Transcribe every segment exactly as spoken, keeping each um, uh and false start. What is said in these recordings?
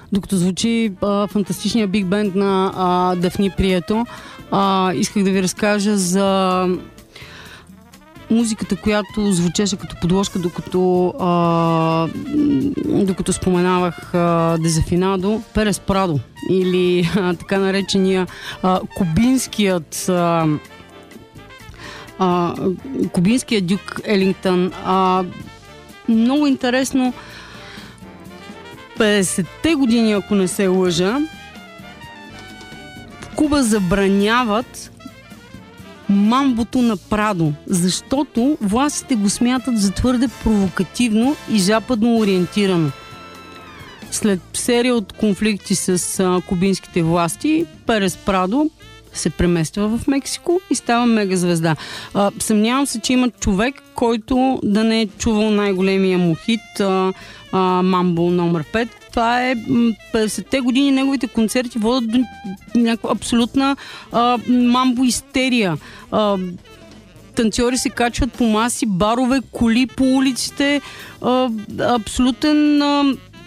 Докато звучи а, фантастичния биг бенд на а, Дафни Прието, а, исках да ви разкажа за музиката, която звучеше като подложка, докато, а, докато споменавах а, Дезафинадо, Перес Прадо, или а, така наречения а, кубинският а, а, кубинският Дюк Елингтън. А, много интересно, петдесетте години, ако не се лъжа, в Куба забраняват мамбото на Прадо, защото властите го смятат за твърде провокативно и западно ориентирано. След серия от конфликти с а, кубинските власти, Перес Прадо се премества в Мексико и става мегазвезда. А, съмнявам се, че има човек, който да не е чувал най-големия му хит а, а, Мамбо номер пет. Това е петдесетте години, неговите концерти водят до някаква абсолютна а, мамбо-истерия. А, танцори се качват по маси, барове, коли по улиците. А, абсолютен а,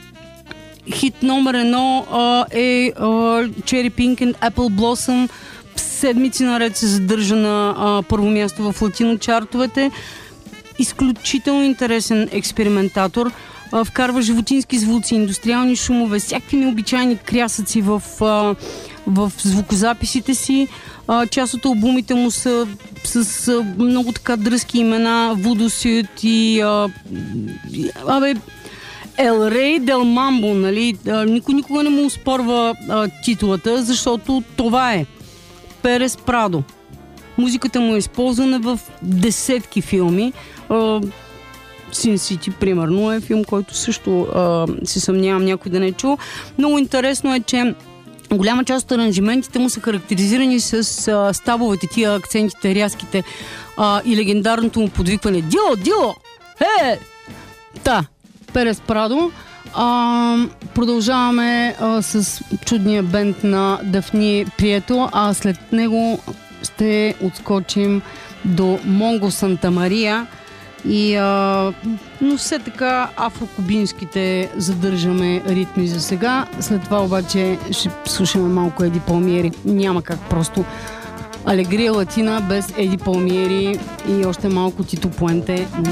хит номер едно а, е а, Cherry Pink and Apple Blossom. Седмици наред се задържа на а, първо място в латино чартовете. Изключително интересен експериментатор. А, вкарва животински звуци, индустриални шумове, всякакви необичайни крясъци в, а, в звукозаписите си. А, част от албумите му са с а, много така дръзки имена. Voodoo Suit и а, абе Ел Рей Дел Мамбо, нали? А, никой никога не му оспорва а, титулата, защото това е Перес Прадо. Музиката му е използвана в десетки филми. Sin City, примерно, е филм, който също а, се съмнявам някой да не е чул. Много интересно е, че голяма част от аранжиментите му са характеризирани с а, стабовете, тия акцентите, рязките а, и легендарното му подвикване Дило, Дило! Е! Та, Перес Прадо. А, продължаваме а, с чудния бенд на Дафни Прието, а след него ще отскочим до Монго Санта Мария и а, но все така афрокубинските задържаме ритми за сега. След това обаче ще слушаме малко Еди Палмиери. Няма как просто Алегрия Латина без Еди Палмиери и още малко Тито Пуенте.